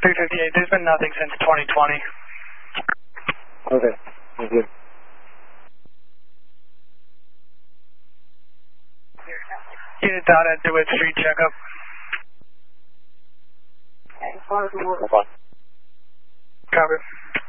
358, there's been nothing since 2020. Okay, thank you. Unit dot at DeWitt Street, checkup. Okay. Copy.